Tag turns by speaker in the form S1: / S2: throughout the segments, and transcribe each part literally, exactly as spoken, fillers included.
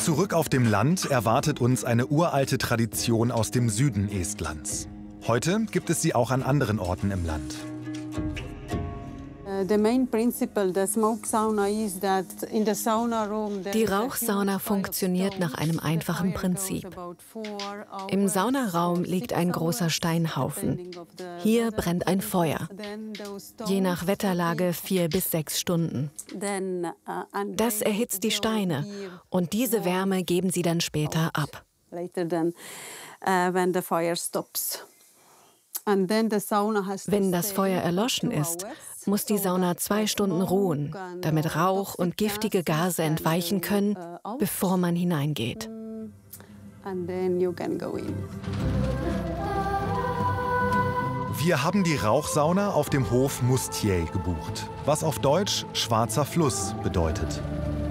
S1: Zurück auf dem Land erwartet uns eine uralte Tradition aus dem Süden Estlands. Heute gibt es sie auch an anderen Orten im Land.
S2: Die Rauchsauna funktioniert nach einem einfachen Prinzip. Im Saunaraum liegt ein großer Steinhaufen. Hier brennt ein Feuer. Je nach Wetterlage vier bis sechs Stunden. Das erhitzt die Steine und diese Wärme geben sie dann später ab. Wenn das Feuer erloschen ist, muss die Sauna zwei Stunden ruhen, damit Rauch und giftige Gase entweichen können, bevor man hineingeht.
S1: Wir haben die Rauchsauna auf dem Hof Mustier gebucht, was auf Deutsch Schwarzer Fluss bedeutet.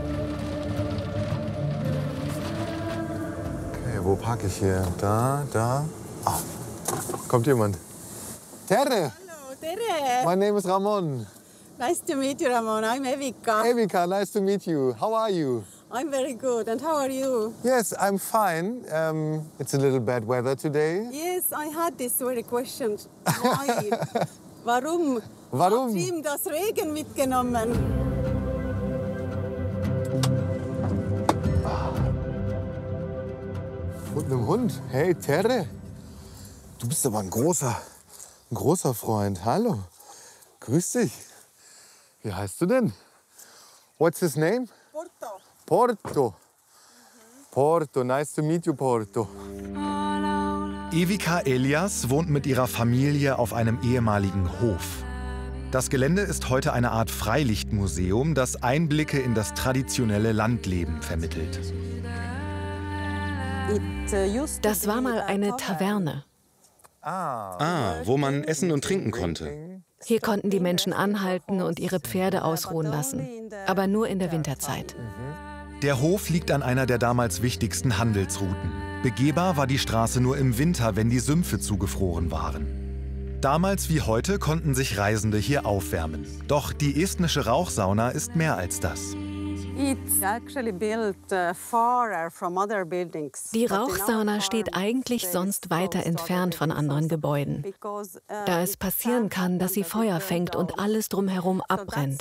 S3: Okay, wo parke ich hier? Da, da. Ah, kommt jemand. Terre!
S4: Hello, Terre!
S3: My name is Ramon.
S4: Nice to meet you, Ramon. I'm Evika.
S3: Evika, nice to meet you. How are you?
S4: I'm very good. And how are you?
S3: Yes, I'm fine. Um, it's a little bad weather today.
S4: Yes, I had this very question. Why? Warum?
S3: Warum?
S4: Hat ihm das Regen mitgenommen?
S3: Und einem Hund. Hey, Terre. Du bist aber ein großer, ein großer Freund. Hallo. Grüß dich. Wie heißt du denn? What's his name?
S4: Porto.
S3: Porto. Porto. Nice to meet you, Porto.
S1: Evika Elias wohnt mit ihrer Familie auf einem ehemaligen Hof. Das Gelände ist heute eine Art Freilichtmuseum, das Einblicke in das traditionelle Landleben vermittelt.
S2: Das war mal eine Taverne.
S5: Ah, wo man essen und trinken konnte.
S2: Hier konnten die Menschen anhalten und ihre Pferde ausruhen lassen, aber nur in der Winterzeit.
S1: Der Hof liegt an einer der damals wichtigsten Handelsrouten. Begehbar war die Straße nur im Winter, wenn die Sümpfe zugefroren waren. Damals wie heute konnten sich Reisende hier aufwärmen. Doch die estnische Rauchsauna ist mehr als das.
S2: Die Rauchsauna steht eigentlich sonst weiter entfernt von anderen Gebäuden, da es passieren kann, dass sie Feuer fängt und alles drumherum abbrennt.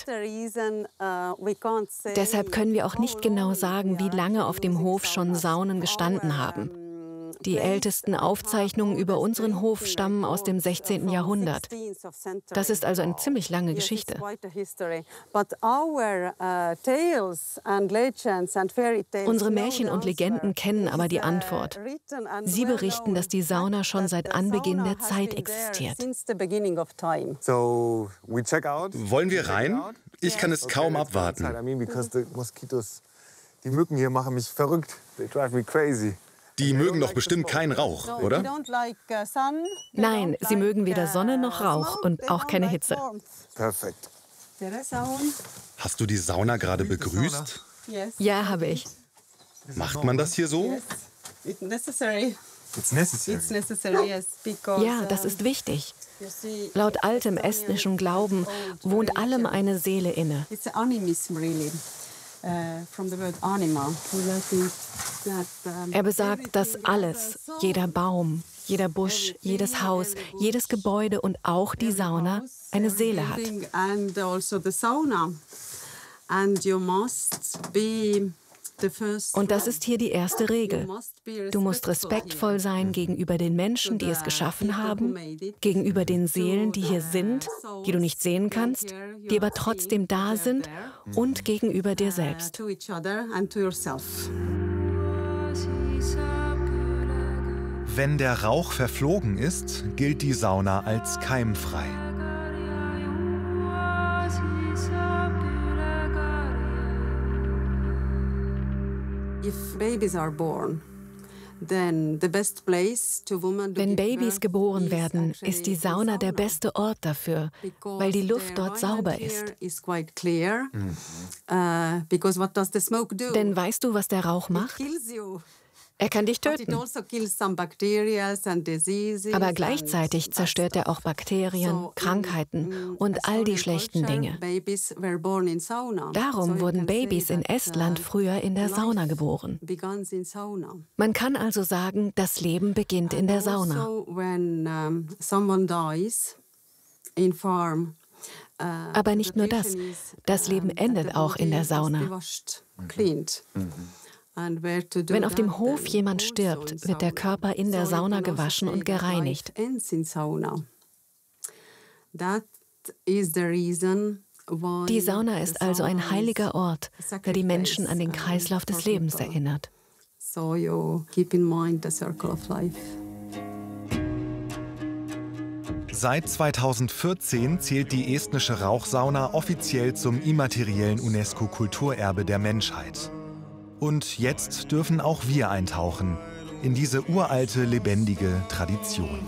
S2: Deshalb können wir auch nicht genau sagen, wie lange auf dem Hof schon Saunen gestanden haben. Die ältesten Aufzeichnungen über unseren Hof stammen aus dem sechzehnten Jahrhundert. Das ist also eine ziemlich lange Geschichte. Unsere Märchen und Legenden kennen aber die Antwort. Sie berichten, dass die Sauna schon seit Anbeginn der Zeit existiert.
S5: Wollen wir rein? Ich kann es kaum abwarten.
S3: Die Mücken hier machen mich verrückt. They drive me crazy.
S5: Die mögen doch bestimmt keinen Rauch, oder?
S2: Nein, sie mögen weder Sonne noch Rauch und auch keine Hitze.
S3: Perfekt.
S5: Hast du die Sauna gerade begrüßt?
S2: Ja, habe ich.
S5: Macht man das hier so?
S3: It's necessary.
S2: Ja, das ist wichtig. Laut altem estnischen Glauben wohnt allem eine Seele inne. Er besagt, dass alles, jeder Baum, jeder Busch, jedes Haus, jedes Gebäude und auch die Sauna eine Seele hat. Und das ist hier die erste Regel. Du musst respektvoll sein gegenüber den Menschen, die es geschaffen haben, gegenüber den Seelen, die hier sind, die du nicht sehen kannst, die aber trotzdem da sind, und gegenüber dir selbst.
S1: Wenn der Rauch verflogen ist, gilt die Sauna als keimfrei.
S2: Wenn Babys geboren werden, ist die Sauna der beste Ort dafür, weil die Luft dort sauber ist. Denn weißt du, was der Rauch macht? Er kann dich töten. Aber gleichzeitig zerstört er auch Bakterien, Krankheiten und all die schlechten Dinge. Darum wurden Babys in Estland früher in der Sauna geboren. Man kann also sagen, das Leben beginnt in der Sauna. Aber nicht nur das, das Leben endet auch in der Sauna. Wenn auf dem Hof jemand stirbt, wird der Körper in der Sauna gewaschen und gereinigt. Die Sauna ist also ein heiliger Ort, der die Menschen an den Kreislauf des Lebens erinnert.
S1: Seit zweitausendvierzehn zählt die estnische Rauchsauna offiziell zum immateriellen UNESCO-Kulturerbe der Menschheit. Und jetzt dürfen auch wir eintauchen in diese uralte, lebendige Tradition.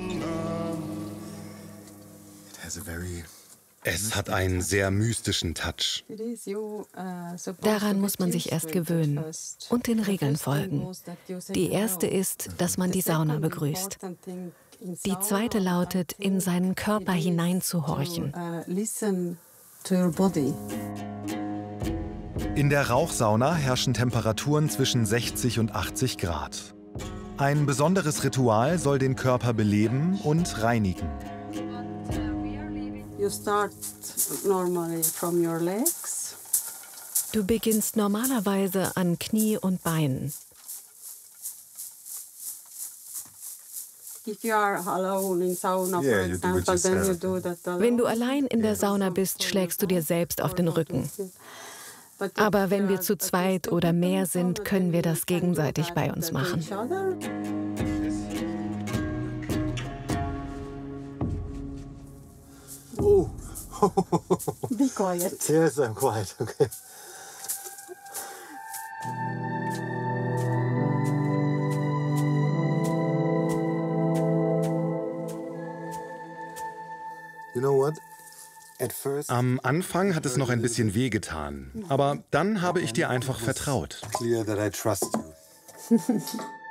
S5: Es hat einen sehr mystischen Touch.
S2: Daran muss man sich erst gewöhnen und den Regeln folgen. Die erste ist, dass man die Sauna begrüßt. Die zweite lautet, in seinen Körper hineinzuhorchen.
S1: In der Rauchsauna herrschen Temperaturen zwischen sechzig und achtzig Grad. Ein besonderes Ritual soll den Körper beleben und reinigen.
S2: Du beginnst normalerweise an Knie und Beinen. Wenn du allein in der Sauna bist, schlägst du dir selbst auf den Rücken. Aber wenn wir zu zweit oder mehr sind, können wir das gegenseitig bei uns machen.
S3: Oh.
S4: Be quiet.
S3: Yes, I'm quiet. Okay. You know what? At first,
S5: Am Anfang hat es noch ein bisschen wehgetan, aber dann habe ich dir einfach vertraut.
S3: clear that I trust you.